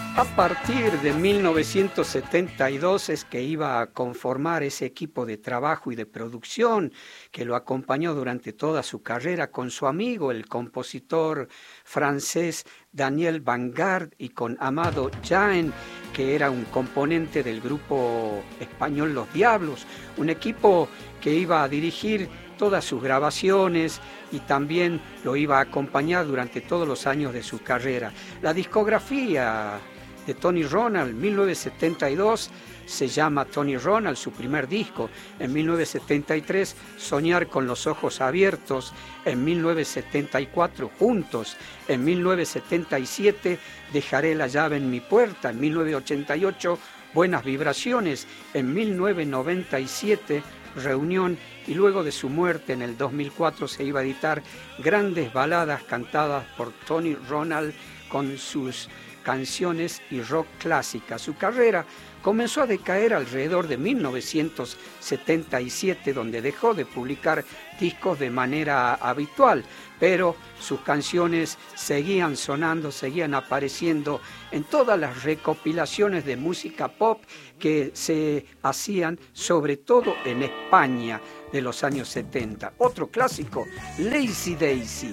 A partir de 1972 es que iba a conformar ese equipo de trabajo y de producción que lo acompañó durante toda su carrera con su amigo, el compositor francés Daniel Vanguard, y con Amado Jaén, que era un componente del grupo español Los Diablos, un equipo que iba a dirigir todas sus grabaciones y también lo iba a acompañar durante todos los años de su carrera. La discografía de Tony Ronald, 1972, se llama Tony Ronald, su primer disco. En 1973, Soñar con los ojos abiertos. En 1974, Juntos. En 1977, Dejaré la llave en mi puerta. En 1988, Buenas vibraciones. En 1997, Reunión, y luego de su muerte en el 2004 se iba a editar Grandes baladas cantadas por Tony Ronald con sus canciones y rock clásica. Su carrera comenzó a decaer alrededor de 1977, donde dejó de publicar discos de manera habitual, pero sus canciones seguían sonando, seguían apareciendo en todas las recopilaciones de música pop que se hacían, sobre todo en España de los años 70. Otro clásico, Lazy Daisy.